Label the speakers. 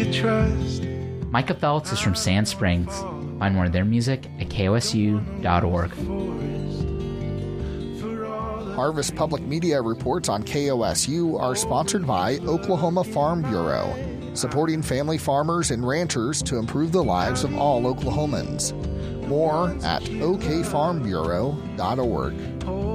Speaker 1: could trust.
Speaker 2: Micah Phelps is from Sand Springs. Find more of their music at kosu.org.
Speaker 3: Harvest Public Media reports on KOSU are sponsored by Oklahoma Farm Bureau, supporting family farmers and ranchers to improve the lives of all Oklahomans. More at okfarmbureau.org.